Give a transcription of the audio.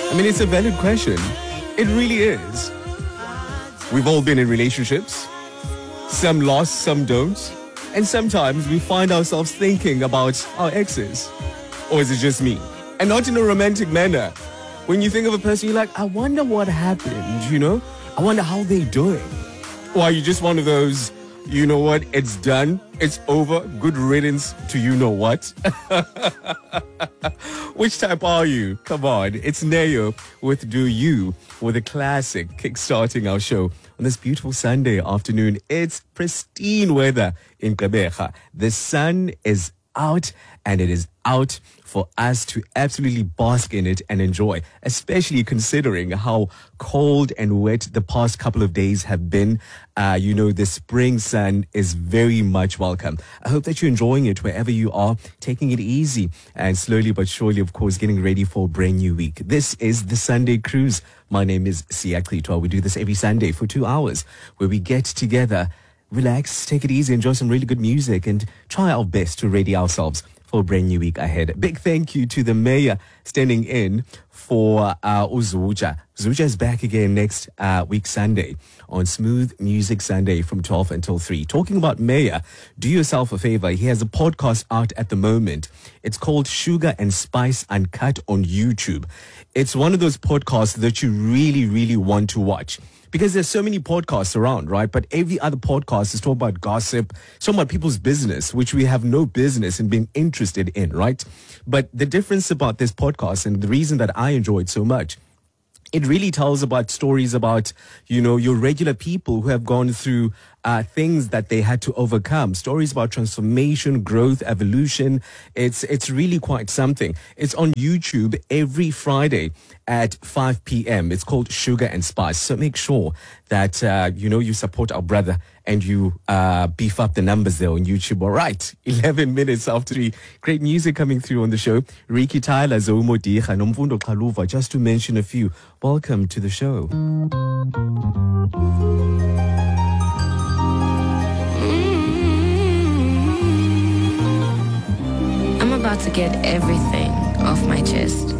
I mean, it's a valid question. It really is. We've all been in relationships. Some lost, some don't. And sometimes we find ourselves thinking about our exes. Or is it just me? And not in a romantic manner. When you think of a person, you're like, I wonder what happened, you know? I wonder how they're doing. Or are you just one of those, you know what, it's done, it's over, good riddance to you know what? Which type are you? Come on, it's Neo with Do You, with a classic kickstarting our show on this beautiful Sunday afternoon. It's pristine weather in Gqeberha. The sun is out, and it is out for us to absolutely bask in it and enjoy, especially considering how cold and wet the past couple of days have been. The spring sun is very much welcome. I hope that you're enjoying it wherever you are, taking it easy and slowly but surely, of course, getting ready for a brand new week. This is the Sunday Cruise. My name is Siya Klitwa. We do this every Sunday for 2 hours where we get together, relax, take it easy, enjoy some really good music, and try our best to ready ourselves for a brand new week ahead. Big thank you to the mayor standing in for Uzuja. Zuja is back again next week Sunday on Smooth Music Sunday from 12 until 3. Talking about mayor, do yourself a favor. He has a podcast out at the moment. It's called Sugar and Spice Uncut on YouTube. It's one of those podcasts that you really, really want to watch. Because there's so many podcasts around, right? But every other podcast is talking about gossip, talking about people's business, which we have no business in being interested in, right? But the difference about this podcast, and the reason that I enjoy it so much, it really tells about stories about, your regular people who have gone through things that they had to overcome. Stories about transformation, growth, evolution. It's really quite something. It's on YouTube every Friday at 5 p.m. It's called Sugar and Spice. So make sure that, you support our brother and you beef up the numbers there on YouTube. All right, 11 minutes after 3. Great music coming through on the show. Ricky Tyler, Zoumo Dicha, Nomfundo Kaluva, just to mention a few. Welcome to the show. I'm about to get everything off my chest.